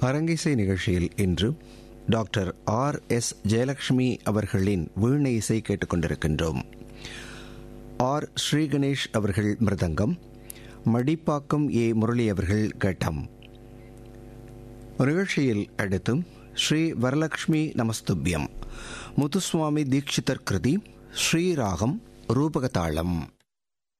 அரங்கிசை நிகழ்ச்சியில் இன்று டாக்டர் R.S. ஜெயலட்சுமி அவர்களின் வீணை இசை கேட்டுக்கொண்டிருக்கின்றோம். R. ஸ்ரீகணேஷ் அவர்கள் மிருதங்கம், மடிப்பாக்கம் A. முரளி அவர்கள் கட்டம். நிகழ்ச்சியில் அடுத்து ஸ்ரீ வரலட்சுமி நமஸ்துபியம், முத்துசுவாமி தீட்சிதர் கிருதி, ஸ்ரீராகம், ரூபகதாளம்.